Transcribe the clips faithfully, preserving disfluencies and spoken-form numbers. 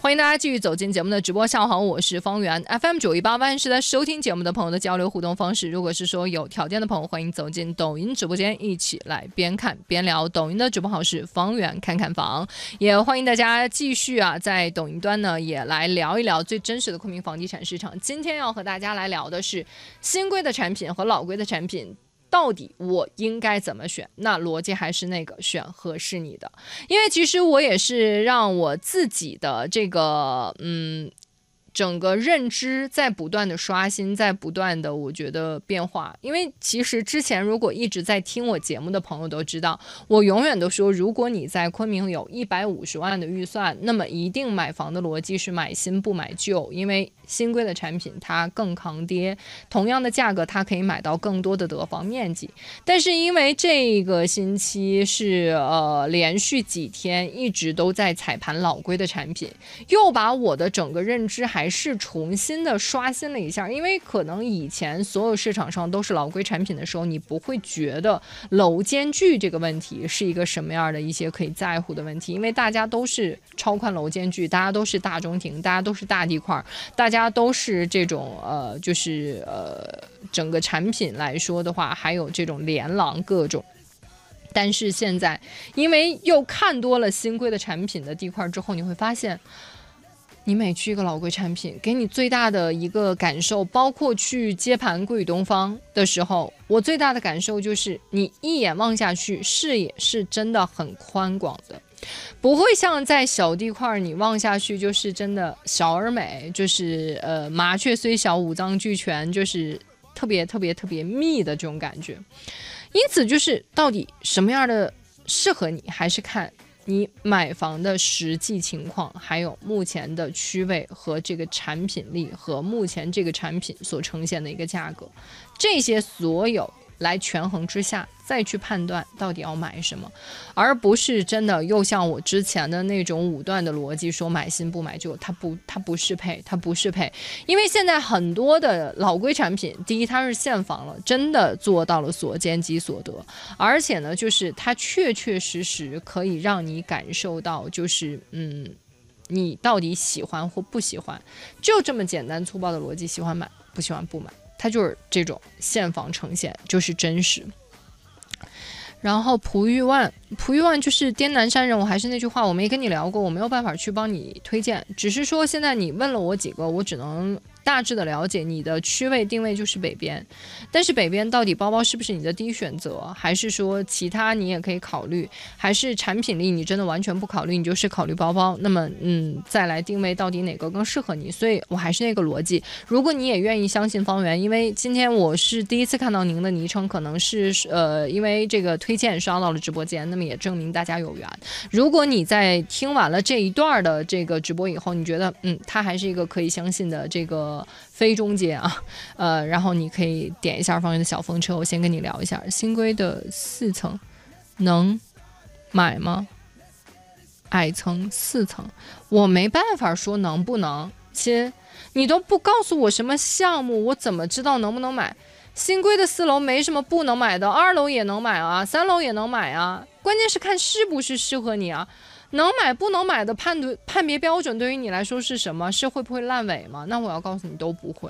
欢迎大家继续走进节目的直播。下午好，我是方圆 F M 九一八万是在收听节目的朋友的交流互动方式。如果是说有条件的朋友，欢迎走进抖音直播间，一起来边看边聊。抖音的直播号是方圆看看房，也欢迎大家继续啊，在抖音端呢也来聊一聊最真实的昆明房地产市场。今天要和大家来聊的是新规的产品和老规的产品。到底我应该怎么选？那逻辑还是那个，选合适你的。因为其实我也是让我自己的这个嗯整个认知在不断的刷新，在不断的我觉得变化。因为其实之前如果一直在听我节目的朋友都知道，我永远都说，如果你在昆明有一百五十万的预算，那么一定买房的逻辑是买新不买旧，因为新规的产品它更抗跌，同样的价格它可以买到更多的得房面积。但是因为这个星期是呃连续几天一直都在踩盘老规的产品，又把我的整个认知还是重新的刷新了一下。因为可能以前所有市场上都是老规产品的时候，你不会觉得楼间距这个问题是一个什么样的一些可以在乎的问题，因为大家都是超宽楼间距，大家都是大中庭，大家都是大地块，大家都是这种呃，就是呃，整个产品来说的话，还有这种连廊各种。但是现在，因为又看多了新规的产品的地块之后，你会发现，你每去一个老规产品，给你最大的一个感受，包括去接盘桂宇东方的时候，我最大的感受就是，你一眼望下去，视野是真的很宽广的。不会像在小地块你望下去就是真的小而美，就是呃麻雀虽小五脏俱全，就是特别特别特别密的这种感觉。因此就是到底什么样的适合你，还是看你买房的实际情况，还有目前的区位和这个产品力和目前这个产品所呈现的一个价格，这些所有来权衡之下，再去判断到底要买什么，而不是真的又像我之前的那种武断的逻辑说买新不买旧，它不它不适配，它不适配。因为现在很多的老规产品，第一它是现房了，真的做到了所见即所得，而且呢，就是它确确实实可以让你感受到，就是嗯，你到底喜欢或不喜欢，就这么简单粗暴的逻辑，喜欢买不喜欢不买。它就是这种现房呈现，就是真实。然后璞玉万，璞玉万就是滇南山人，我还是那句话，我没跟你聊过，我没有办法去帮你推荐，只是说现在你问了我几个，我只能大致的了解你的区位定位就是北边，但是北边到底包包是不是你的第一选择，还是说其他你也可以考虑，还是产品力你真的完全不考虑，你就是考虑包包，那么嗯再来定位到底哪个更适合你。所以我还是那个逻辑，如果你也愿意相信方圆，因为今天我是第一次看到您的昵称，可能是呃因为这个推荐刷到了直播间，那么也证明大家有缘。如果你在听完了这一段的这个直播以后，你觉得嗯它还是一个可以相信的这个非中介啊，呃，然后你可以点一下方圆的小风车，我先跟你聊一下新规的四层能买吗？矮层四层，我没办法说能不能，亲，你都不告诉我什么项目，我怎么知道能不能买？新规的四楼没什么不能买的，二楼也能买啊，三楼也能买啊，关键是看是不是适合你啊。能买不能买的判断判别标准对于你来说是什么？是会不会烂尾吗？那我要告诉你都不会。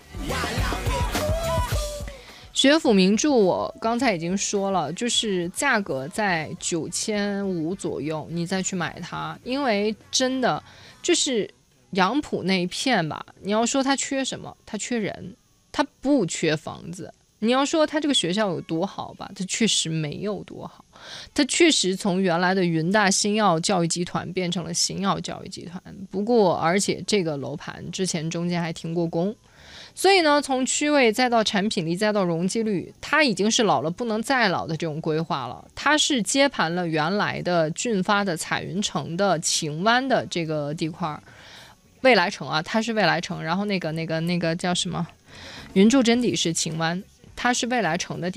学府名著我刚才已经说了，就是价格在九千五左右，你再去买它，因为真的就是杨浦那一片吧，你要说它缺什么，它缺人，它不缺房子。你要说它这个学校有多好吧，它确实没有多好，它确实从原来的云大新药教育集团变成了新药教育集团。不过而且这个楼盘之前中间还停过工，所以呢从区位再到产品力再到容积率，它已经是老了不能再老的这种规划了。它是接盘了原来的俊发的彩云城的晴湾的这个地块，未来城啊，它是未来城，然后那个那个那个叫什么云筑真谛是晴湾，它是未来城的地